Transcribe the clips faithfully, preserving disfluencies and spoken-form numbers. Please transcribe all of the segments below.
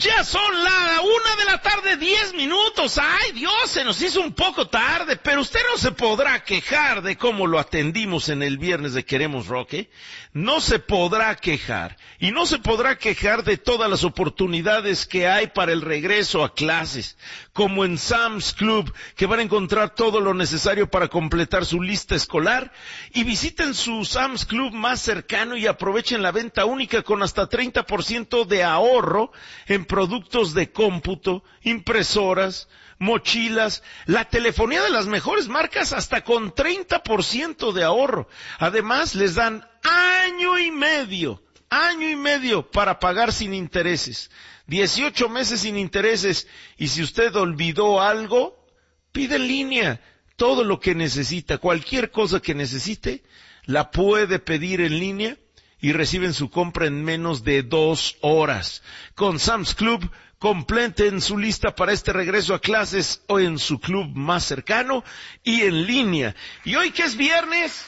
Ya son la una de la tarde, diez minutos. Ay, Dios, se nos hizo un poco tarde, pero usted no se podrá quejar de cómo lo atendimos en el viernes de Queremos Rock, ¿eh? No se podrá quejar. Y no se podrá quejar de todas las oportunidades que hay para el regreso a clases, como en Sam's Club, que van a encontrar todo lo necesario para completar su lista escolar. Y visiten su Sam's Club más cercano y aprovechen la venta única con hasta treinta por ciento de ahorro en productos de cómputo, impresoras, mochilas, la telefonía de las mejores marcas hasta con treinta por ciento de ahorro. Además, les dan año y medio, año y medio para pagar sin intereses, dieciocho meses sin intereses, y si usted olvidó algo, pide en línea todo lo que necesita, cualquier cosa que necesite, la puede pedir en línea y reciben su compra en menos de dos horas. Con Sam's Club, completen su lista para este regreso a clases o en su club más cercano y en línea. Y hoy que es viernes,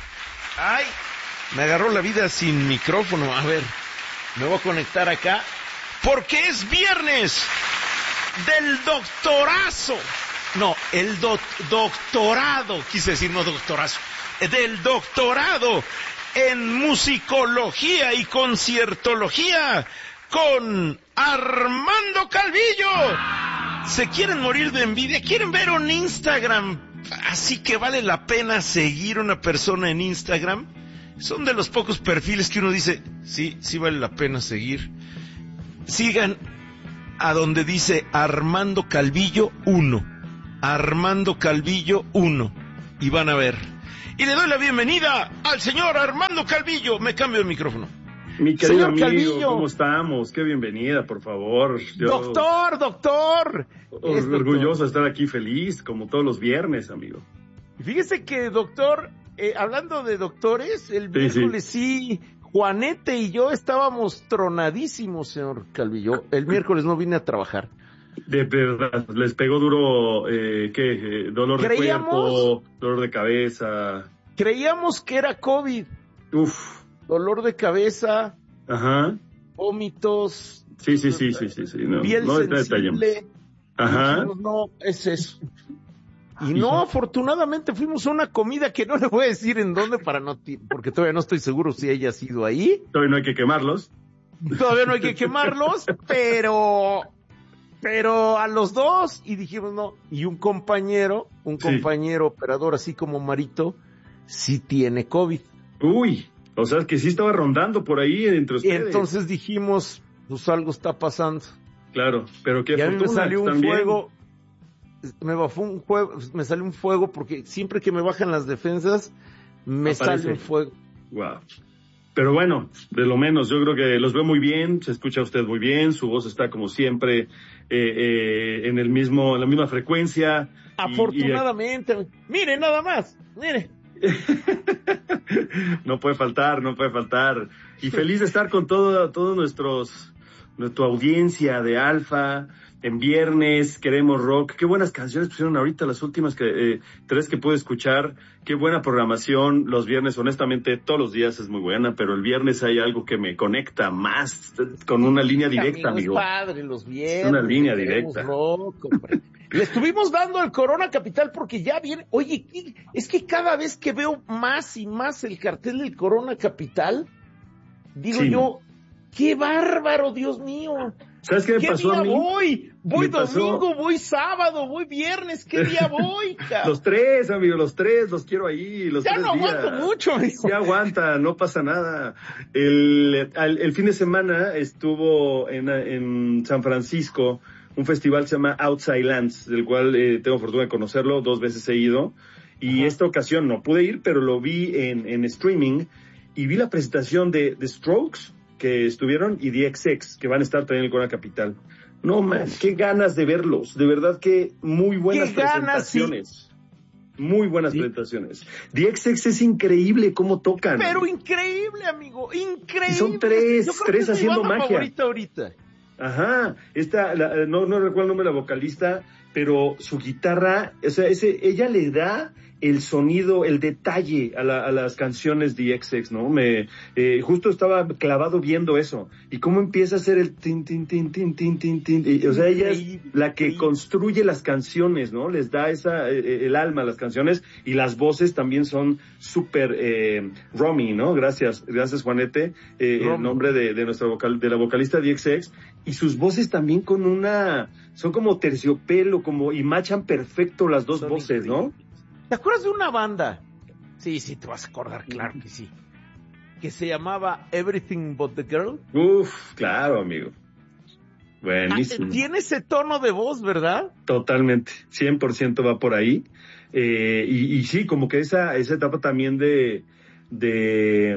ay, me agarró la vida sin micrófono. A ver, me voy a conectar acá, porque es viernes del doctorazo. No, el do- doctorado, quise decir no doctorazo, del doctorado en musicología y conciertología con Armando Calvillo. ¿Se quieren morir de envidia? ¿Quieren ver un Instagram así que vale la pena seguir a una persona en Instagram? Son de los pocos perfiles que uno dice, sí, sí vale la pena seguir. Sigan a donde dice Armando Calvillo uno. Armando Calvillo uno. Y van a ver. Y le doy la bienvenida al señor Armando Calvillo. Me cambio de micrófono. Mi querido señor amigo, Calvillo, ¿cómo estamos? Qué bienvenida, por favor. Yo, doctor, doctor. or- Es orgulloso de estar aquí, feliz, como todos los viernes, amigo. Fíjese que, doctor, eh, hablando de doctores, el Sí, miércoles sí. sí, Juanete y yo estábamos tronadísimos, señor Calvillo. El miércoles no vine a trabajar. De verdad, les pegó duro, eh, ¿qué? Eh, dolor de Creíamos- cuerpo, dolor de cabeza. Creíamos que era COVID. Uf, Dolor de cabeza, ajá. vómitos, Sí, sí, sí, sí, sí, sí. No, piel no detallemos. sensible. Ajá. Dijimos, no, es eso. Y no, afortunadamente fuimos a una comida que no le voy a decir en dónde para no, ti- porque todavía no estoy seguro si ella ha sido ahí. Todavía no hay que quemarlos. Todavía no hay que quemarlos, pero, pero a los dos, y dijimos no. Y un compañero, un Sí. compañero operador, así como Marito, sí tiene COVID. Uy, o sea, que sí estaba rondando por ahí entre Y ustedes. entonces dijimos, pues algo está pasando. Claro, pero qué Y a mí me fortuna, salió un están bien. fuego, me bajó un fuego, me salió un fuego porque siempre que me bajan las defensas, me Aparece. sale un fuego. Wow. Pero bueno, de lo menos, yo creo que los veo muy bien, se escucha usted muy bien, su voz está como siempre eh, eh, en el mismo, en la misma frecuencia. y- Afortunadamente, mire nada más, mire. y- no puede faltar, no puede faltar. Y feliz de estar con todo, todos nuestros, nuestra audiencia de Alfa. En viernes, Queremos Rock. Qué buenas canciones pusieron ahorita, las últimas que, eh, tres que pude escuchar. Qué buena programación. Los viernes, honestamente, todos los días es muy buena, pero el viernes hay algo que me conecta más con una línea directa, amigo. Es padre, los viernes. Una línea Queremos directa. Rock, hombre. Le estuvimos dando al Corona Capital porque ya viene. Oye, ¿qué? Es que cada vez que veo más y más el cartel del Corona Capital, digo Sí. yo, qué bárbaro, Dios mío. ¿Sabes qué me ¿Qué pasó día a mí? voy? Voy Me pasó- domingo, voy sábado, voy viernes. ¿Qué día voy, cabrón? Los tres, amigo, los tres, los quiero ahí, los Ya tres no días. aguanto mucho, amigo. Ya aguanta, no pasa nada. El, al- el fin de semana estuvo en, en San Francisco un festival que se llama Outside Lands, del cual eh, tengo fortuna de conocerlo, dos veces he ido. Y Ajá. esta ocasión no pude ir, pero lo vi en, en streaming y vi la presentación de The Strokes que estuvieron y The X X, que van a estar también en el Corona Capital. No, man, qué ganas de verlos. De verdad que muy buenas Qué ganas, presentaciones. Muy buenas Sí. presentaciones. The X X es increíble cómo tocan. Pero increíble, amigo, increíble. Y son tres, Yo creo tres que es mi haciendo banda magia. favorita ahorita. Ajá, esta, la, no, no recuerdo el nombre de la vocalista, pero su guitarra, o sea, ese, ella le da el sonido, el detalle a, la, a las canciones de X X, ¿no? Me, eh, justo estaba clavado viendo eso. Y cómo empieza a hacer el tin, tin, tin, tin, tin, tin, tin. Y, o sea, ella es la que construye las canciones, ¿no? Les da esa, eh, el alma a las canciones, y las voces también son súper, eh, Romy, ¿no? Gracias, gracias Juanete, eh, el nombre de, de nuestra vocal, de la vocalista de X X. Y sus voces también con una, son como terciopelo, como, y machan perfecto las dos son voces, increíbles. ¿No? ¿Te acuerdas de una banda? Sí, sí, te vas a acordar, claro que sí. Que se llamaba Everything But The Girl. Uf, claro, amigo. Buenísimo. Ah, tiene ese tono de voz, ¿verdad? Totalmente, cien por ciento va por ahí. Eh, y, y sí, como que esa, esa etapa también de, de,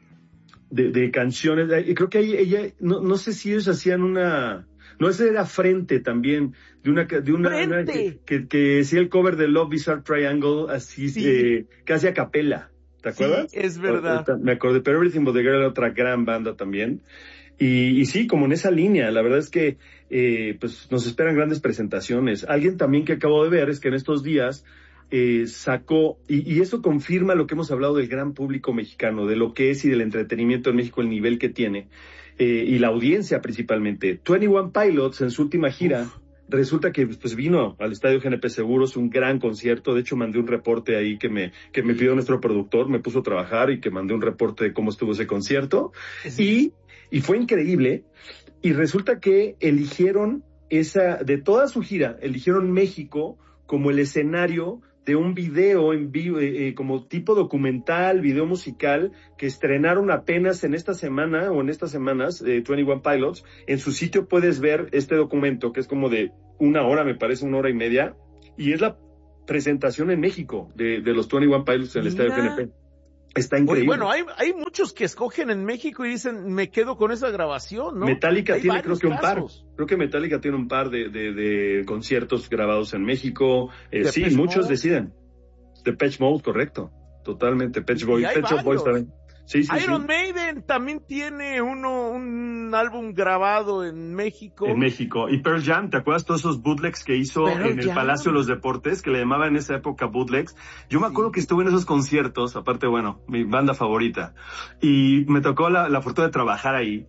de, de canciones. Y creo que ahí ella, no, no sé si ellos hacían una... No, ese era Frente también, de una, de una, una que, que, que hacía el cover de Love Bizarre Triangle, así, sí. eh, casi a capela, ¿te acuerdas? Sí, es verdad. Me acordé, pero Everything But The Girl era otra gran banda también. Y, y sí, como en esa línea, la verdad es que, eh, pues nos esperan grandes presentaciones. Alguien también que acabo de ver es que en estos días, eh, sacó, y, y eso confirma lo que hemos hablado del gran público mexicano, de lo que es y del entretenimiento en México, el nivel que tiene. Eh, y la audiencia principalmente. veintiuno Pilots en su última gira, uf, resulta que pues vino al Estadio G N P Seguros, un gran concierto. De hecho mandé un reporte ahí que me que me pidió nuestro productor, me puso a trabajar y que mandé un reporte de cómo estuvo ese concierto. Sí. Y, y fue increíble. Y resulta que eligieron esa, de toda su gira, eligieron México como el escenario de un video en vivo, eh, eh, como tipo documental, video musical, que estrenaron apenas en esta semana, o en estas semanas, eh, veintiuno Pilots. En su sitio puedes ver este documento, que es como de una hora, me parece, una hora y media, y es la presentación en México de, de los veintiuno Pilots en el Estadio G N P. Está increíble. Bueno, hay, hay muchos que escogen en México y dicen, me quedo con esa grabación, ¿no? Metallica hay tiene, creo que un par. casos. Creo que Metallica tiene un par de, de, de conciertos grabados en México. Eh, sí, muchos Mode. deciden. Depeche Mode, correcto. Totalmente. Depeche Boys. Depeche Boys también. Sí, sí, Iron sí. Maiden también tiene uno, un álbum grabado en México. En México. Y Pearl Jam, ¿te acuerdas todos esos bootlegs que hizo Pearl en el Jam. Palacio de los Deportes, que le llamaban en esa época bootlegs? Yo me acuerdo sí. que estuve en esos conciertos, aparte, bueno, mi banda favorita. Y me tocó la, la fortuna de trabajar ahí.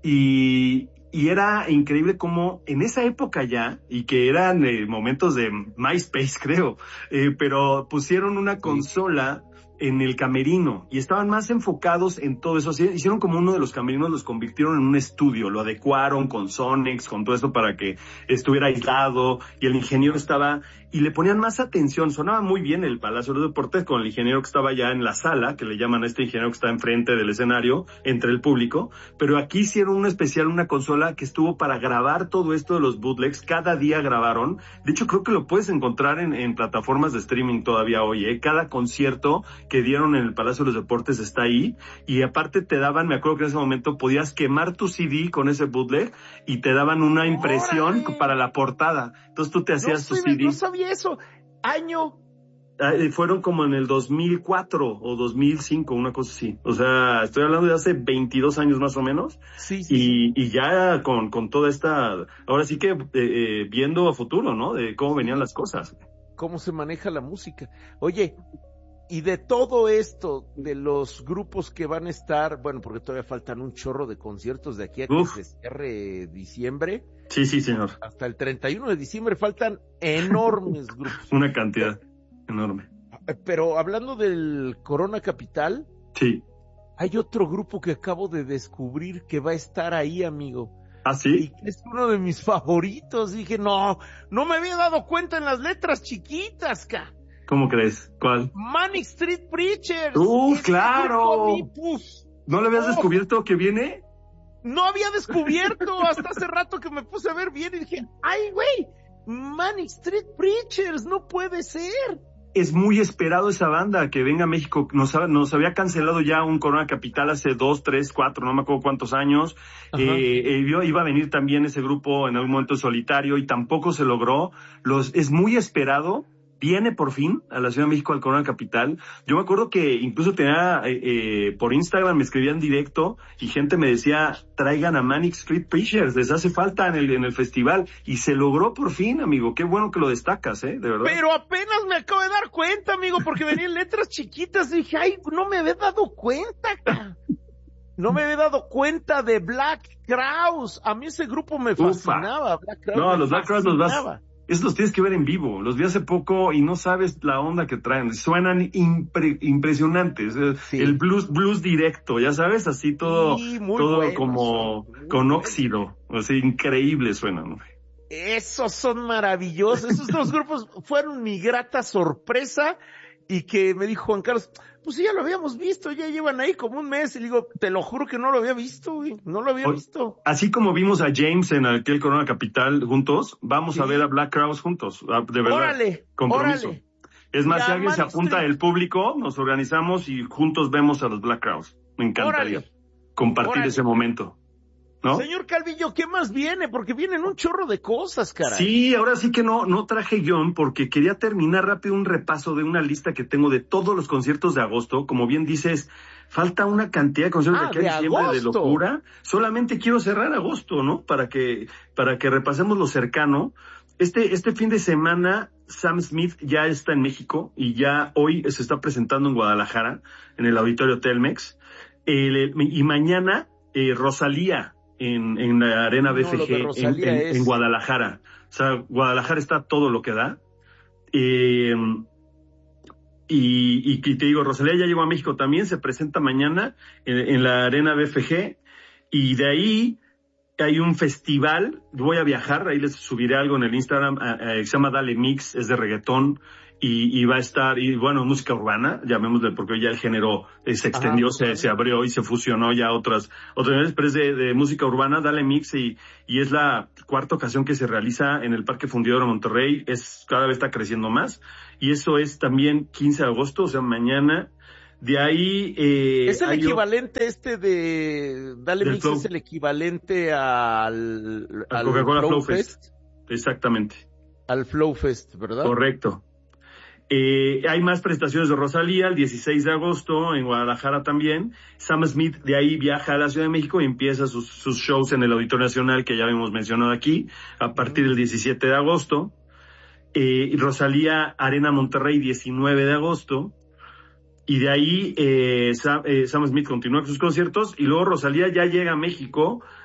Y, y era increíble como en esa época ya, y que eran eh, momentos de MySpace, creo, eh, pero pusieron una consola en el camerino y estaban más enfocados en todo eso. Así, hicieron como uno de los camerinos, los convirtieron en un estudio, lo adecuaron con Sonex, con todo eso para que estuviera aislado, y el ingeniero estaba, y le ponían más atención. Sonaba muy bien el Palacio de los Deportes con el ingeniero que estaba ya en la sala, que le llaman a este ingeniero que está enfrente del escenario, entre el público, pero aquí hicieron un especial, una consola que estuvo para grabar todo esto de los bootlegs. Cada día grabaron. De hecho, creo que lo puedes encontrar en, en plataformas de streaming todavía hoy, ¿eh? Cada concierto que dieron en el Palacio de los Deportes está ahí, y aparte te daban, me acuerdo que en ese momento podías quemar tu C D con ese bootleg y te daban una impresión ¡Órale! Para la portada. Entonces tú te hacías no tu sé, C D. No sabía eso. Año. Eh, fueron como en el dos mil cuatro o dos mil cinco, una cosa así. O sea, estoy hablando de hace veintidós años más o menos. Sí, sí. Y, sí. y ya con, con toda esta, ahora sí que eh, eh, viendo a futuro, ¿no? De cómo venían las cosas. Cómo se maneja la música. Oye, y de todo esto, de los grupos que van a estar, bueno, porque todavía faltan un chorro de conciertos de aquí a que Uf. se cierre diciembre. Sí, sí, señor. Hasta el treinta y uno de diciembre faltan enormes grupos. Una cantidad enorme. Pero hablando del Corona Capital. Sí. Hay otro grupo que acabo de descubrir que va a estar ahí, amigo. ¿Ah, sí? Y es uno de mis favoritos. Dije, no, no me había dado cuenta en las letras chiquitas, ca. ¿Cómo crees? ¿Cuál? Manic Street Preachers. ¡Uh, claro! Mi, ¿No lo habías oh. descubierto que viene? No había descubierto hasta hace rato que me puse a ver bien y dije, ¡ay, güey! Manic Street Preachers, no puede ser. Es muy esperado esa banda que venga a México. Nos, nos había cancelado ya un Corona Capital hace dos, tres, cuatro, no me acuerdo cuántos años. Eh, eh, iba a venir también ese grupo en algún momento solitario y tampoco se logró. Los, es muy esperado. viene por fin a la Ciudad de México, al Corona Capital. Yo me acuerdo que incluso tenía, eh, eh, por Instagram me escribían directo y gente me decía, traigan a Manic Street Preachers, les hace falta en el, en el festival. Y se logró por fin, amigo. Qué bueno que lo destacas, eh, de verdad. Pero apenas me acabo de dar cuenta, amigo, porque venían letras chiquitas y dije, ay, no me había dado cuenta, cara. No me había dado cuenta de Black Crowes. A mí ese grupo me fascinaba. Black Crowes no, los Black Crowes los vas... Esos los tienes que ver en vivo. Los vi hace poco y no sabes la onda que traen. Suenan impre, impresionantes. Sí. El blues, blues directo, ya sabes, así todo, sí, todo buenos, como con buenos. Óxido. O sea, increíble suenan, ¿no? Esos son maravillosos. Esos dos grupos fueron mi grata sorpresa y que me dijo Juan Carlos, pues sí, ya lo habíamos visto, ya llevan ahí como un mes. Y le digo, te lo juro que no lo había visto, güey. No lo había o, visto. Así como vimos a James en aquel Corona Capital juntos, vamos sí. a ver a Black Crowes juntos. De verdad. Órale, compromiso. Órale. Es más, ya, si alguien se apunta del público, nos organizamos y juntos vemos a los Black Crowes. Me encantaría órale. compartir órale. ese momento. ¿No? Señor Calvillo, ¿qué más viene? Porque vienen un chorro de cosas, caray. Sí, ahora sí que no, no traje guión porque quería terminar rápido un repaso de una lista que tengo de todos los conciertos de agosto. Como bien dices, falta una cantidad de conciertos ah, de aquí a diciembre de locura. Solamente quiero cerrar agosto, ¿no? Para que, para que repasemos lo cercano. Este, este fin de semana, Sam Smith ya está en México y ya hoy se está presentando en Guadalajara, en el Auditorio Telmex. El, y mañana, eh, Rosalía. En, en la Arena B F G no, en, en, es... en Guadalajara. O sea, Guadalajara está todo lo que da. Eh, y, y, y te digo, Rosalía ya llegó a México también, se presenta mañana en, en la Arena B F G. Y de ahí hay un festival, voy a viajar, ahí les subiré algo en el Instagram, eh, eh, se llama Dale Mix, es de reggaetón. Y, y va a estar, y bueno, música urbana, llamémosle, porque ya el género eh, se extendió, Ajá, se, se abrió y se fusionó ya a otras, otras niveles, pero es de, de música urbana, Dale Mix, y, y es la cuarta ocasión que se realiza en el Parque Fundidor de Monterrey, es, cada vez está creciendo más, y eso es también quince de agosto, o sea, mañana. De ahí, eh, es el equivalente este de, Dale Mix flow. Es el equivalente al, al Coca-Cola Flow, Flow Fest. Fest. Exactamente. Al Flow Fest, ¿verdad? Correcto. Eh, hay más prestaciones de Rosalía el dieciséis de agosto en Guadalajara también. Sam Smith de ahí viaja a la Ciudad de México y empieza sus, sus shows en el Auditorio Nacional que ya hemos mencionado aquí a partir del diecisiete de agosto. Eh, Rosalía Arena Monterrey diecinueve de agosto. Y de ahí eh, Sam, eh, Sam Smith continúa con sus conciertos y luego Rosalía ya llega a México